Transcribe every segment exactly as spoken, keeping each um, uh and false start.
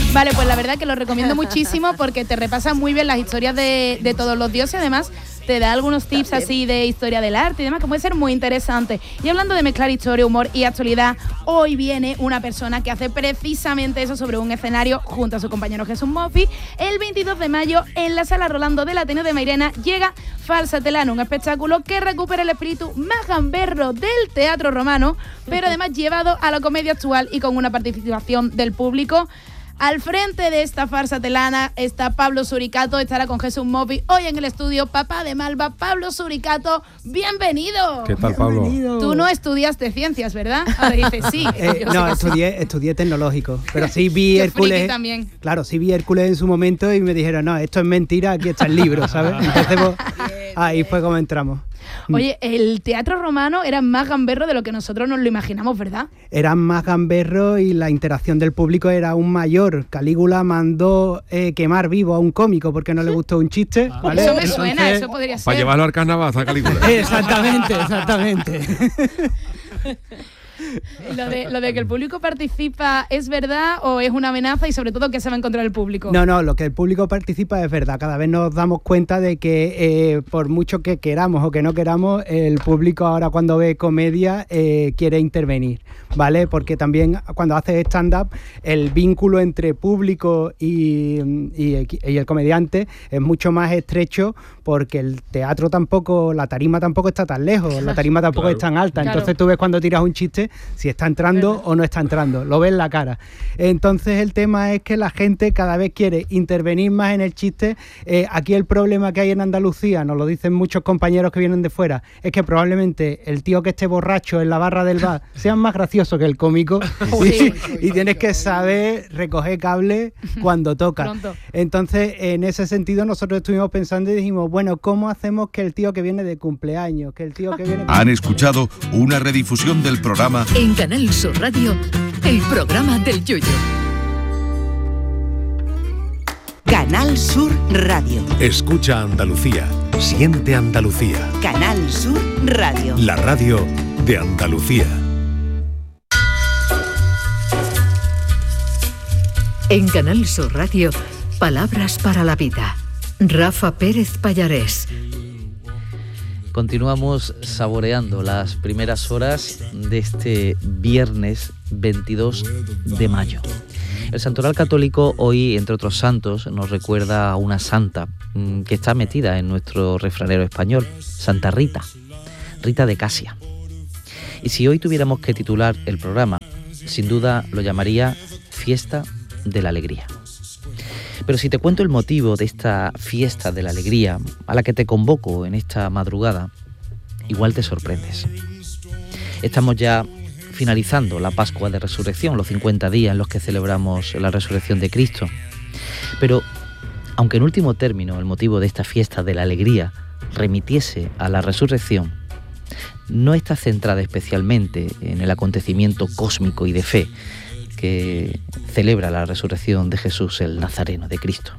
Vale, pues la verdad que lo recomiendo muchísimo porque te repasa muy bien las historias de, de todos los dioses, además te da algunos tips así de historia del arte y demás, que puede ser muy interesante. Y hablando de mezclar historia, humor y actualidad, hoy viene una persona que hace precisamente eso sobre un escenario junto a su compañero Jesús Moffi. El veintidós de mayo, en la Sala Rolando del Ateneo de Mairena, llega Falsatelano, un espectáculo que recupera el espíritu más gamberro del teatro romano, pero además llevado a la comedia actual y con una participación del público. Al frente de esta farsa telana está Pablo Suricato, estará con Jesús Moffi hoy en el estudio. Papá de Malva, Pablo Suricato, bienvenido. ¿Qué tal, Pablo? Bienvenido. Tú no estudiaste ciencias, ¿verdad? Ahora dices sí. Eh, no, estudié, sí. estudié tecnológico, pero sí vi Hércules. También. Claro, sí vi Hércules en su momento y me dijeron, no, esto es mentira, aquí está el libro, ¿sabes? Entonces, pues, ahí fue como entramos. Oye, el teatro romano era más gamberro de lo que nosotros nos lo imaginamos, ¿verdad? Eran más gamberros y la interacción del público era aún mayor. Calígula mandó eh, quemar vivo a un cómico porque no le gustó un chiste. Ah, ¿vale? Eso me suena, Entonces, eso podría ser. Para llevarlo al carnaval, a Calígula. Exactamente, exactamente. Lo de, lo de que el público participa, ¿es verdad o es una amenaza? Y sobre todo, ¿qué se va a encontrar el público? No, no, lo que el público participa es verdad. Cada vez nos damos cuenta de que eh, por mucho que queramos o que no queramos, el público ahora cuando ve comedia eh, quiere intervenir, ¿vale? Porque también cuando haces stand-up, el vínculo entre público y, y, y el comediante es mucho más estrecho porque el teatro tampoco, la tarima tampoco está tan lejos, la tarima tampoco claro. es tan alta. Claro. Entonces tú ves cuando tiras un chiste si está entrando o no está entrando, lo ves en la cara. Entonces el tema es que la gente cada vez quiere intervenir más en el chiste. Eh, aquí el problema que hay en Andalucía, nos lo dicen muchos compañeros que vienen de fuera, es que probablemente el tío que esté borracho en la barra del bar sea más gracioso que el cómico y, y tienes que saber recoger cable cuando toca. Pronto. Entonces en ese sentido nosotros estuvimos pensando y dijimos, bueno, ¿cómo hacemos que el tío que viene de cumpleaños, que el tío que viene... Han escuchado una redifusión del programa en Canal Sur Radio, el programa del Yoyo. Canal Sur Radio. Escucha Andalucía, siente Andalucía. Canal Sur Radio. La radio de Andalucía. En Canal Sur Radio, palabras para la vida. Rafa Pérez Pallarés. Continuamos saboreando las primeras horas de este viernes veintidós de mayo. El Santoral Católico hoy, entre otros santos, nos recuerda a una santa mmm, que está metida en nuestro refranero español, Santa Rita, Rita de Casia. Y si hoy tuviéramos que titular el programa, sin duda lo llamaría Fiesta de la Alegría. Pero si te cuento el motivo de esta fiesta de la alegría a la que te convoco en esta madrugada, igual te sorprendes. Estamos ya finalizando la Pascua de Resurrección, los cincuenta días en los que celebramos la resurrección de Cristo. Pero, aunque en último término el motivo de esta fiesta de la alegría remitiese a la resurrección, no está centrada especialmente en el acontecimiento cósmico y de fe que celebra la resurrección de Jesús, el Nazareno, de Cristo.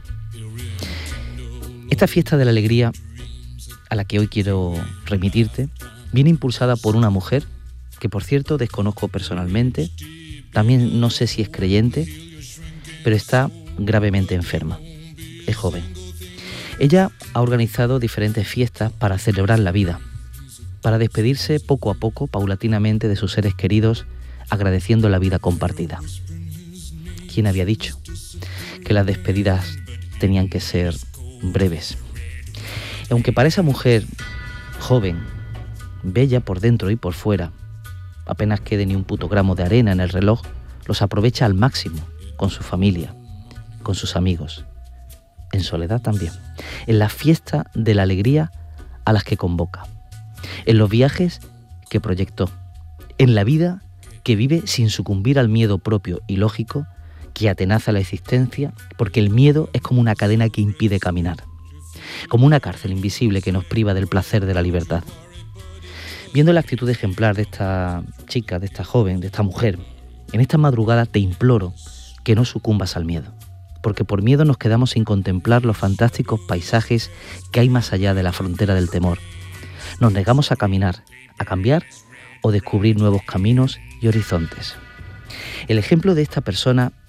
Esta fiesta de la alegría a la que hoy quiero remitirte viene impulsada por una mujer que, por cierto, desconozco personalmente, también no sé si es creyente, pero está gravemente enferma, es joven. Ella ha organizado diferentes fiestas para celebrar la vida, para despedirse poco a poco, paulatinamente, de sus seres queridos, agradeciendo la vida compartida. ¿Quién había dicho que las despedidas tenían que ser breves? Y aunque para esa mujer joven, bella por dentro y por fuera, apenas quede ni un puto gramo de arena en el reloj, los aprovecha al máximo con su familia, con sus amigos, en soledad también, en la fiesta de la alegría a las que convoca, en los viajes que proyectó, en la vida que vive sin sucumbir al miedo propio y lógico que atenaza la existencia, porque el miedo es como una cadena que impide caminar, como una cárcel invisible que nos priva del placer de la libertad. Viendo la actitud ejemplar de esta chica, de esta joven, de esta mujer, en esta madrugada te imploro que no sucumbas al miedo, porque por miedo nos quedamos sin contemplar los fantásticos paisajes que hay más allá de la frontera del temor. Nos negamos a caminar, a cambiar o descubrir nuevos caminos y horizontes. El ejemplo de esta persona a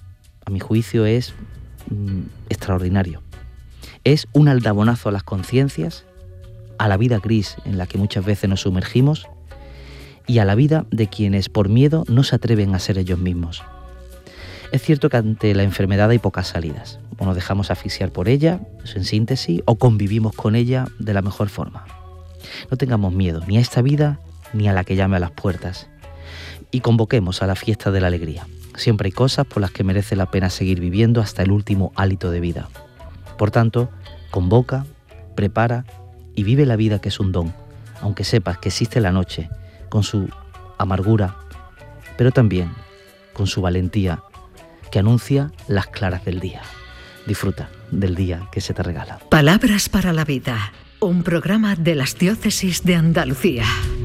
a mi juicio, es mm, extraordinario. Es un aldabonazo a las conciencias, a la vida gris en la que muchas veces nos sumergimos y a la vida de quienes por miedo no se atreven a ser ellos mismos. Es cierto que ante la enfermedad hay pocas salidas. O nos dejamos asfixiar por ella, eso en síntesis, o convivimos con ella de la mejor forma. No tengamos miedo ni a esta vida ni a la que llame a las puertas. Y convoquemos a la fiesta de la alegría. Siempre hay cosas por las que merece la pena seguir viviendo hasta el último hálito de vida. Por tanto, convoca, prepara y vive la vida, que es un don, aunque sepas que existe la noche, con su amargura, pero también con su valentía, que anuncia las claras del día. Disfruta del día que se te regala. Palabras para la vida, un programa de las diócesis de Andalucía.